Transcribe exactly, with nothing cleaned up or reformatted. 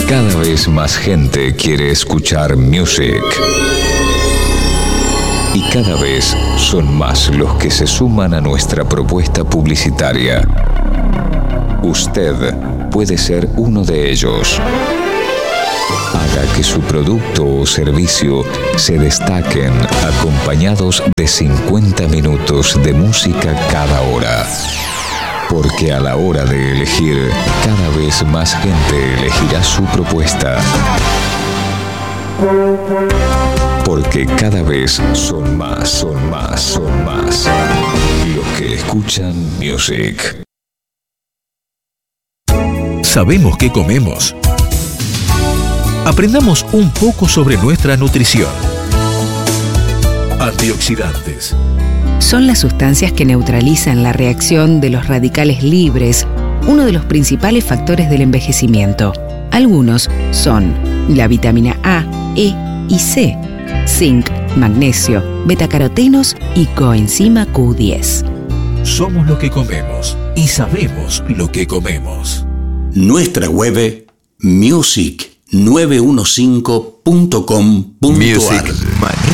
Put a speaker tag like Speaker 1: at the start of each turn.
Speaker 1: Cada vez más gente quiere escuchar Music. Y cada vez son más los que se suman a nuestra propuesta publicitaria. Usted puede ser uno de ellos. Haga que su producto o servicio se destaquen acompañados de cincuenta minutos de música cada hora. Porque a la hora de elegir, cada vez más gente elegirá su propuesta. Porque cada vez son más, son más, son más los que escuchan Music.
Speaker 2: Sabemos qué comemos. Aprendamos un poco sobre nuestra nutrición. Antioxidantes.
Speaker 3: Son las sustancias que neutralizan la reacción de los radicales libres, uno de los principales factores del envejecimiento. Algunos son la vitamina A, E y C, zinc, magnesio, betacarotenos y coenzima Q diez.
Speaker 2: Somos lo que comemos y sabemos lo que comemos.
Speaker 4: Nuestra web music nueve uno cinco punto com punto ar.